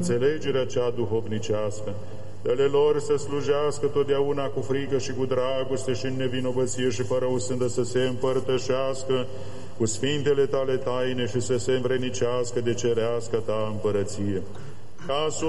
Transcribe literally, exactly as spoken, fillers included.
înțelegerea cea duhovnicească. Dă-le lor să slujească totdeauna cu frică și cu dragoste și în nevinovăție și fără usândă să se împărtășească cu sfintele tale taine și să se învrenicească de cerească ta împărăție. Ca